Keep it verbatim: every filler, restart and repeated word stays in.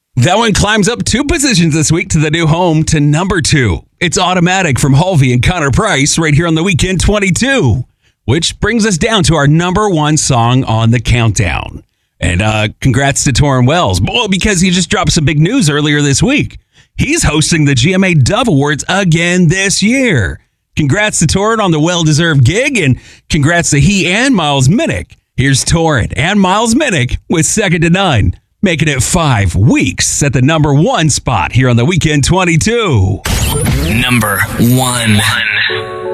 That one climbs up two positions this week to the new home to number two. It's Automatic from Halvey and Connor Price right here on the Weekend twenty-two, which brings us down to our number one song on the countdown. And uh, congrats to Torrin Wells, well, because he just dropped some big news earlier this week. He's hosting the G M A Dove Awards again this year. Congrats to Torrin on the well-deserved gig, and congrats to he and Miles Minnick. Here's Torrin and Miles Minnick with Second to None, making it five weeks at the number one spot here on the Weekend twenty-two. Number one.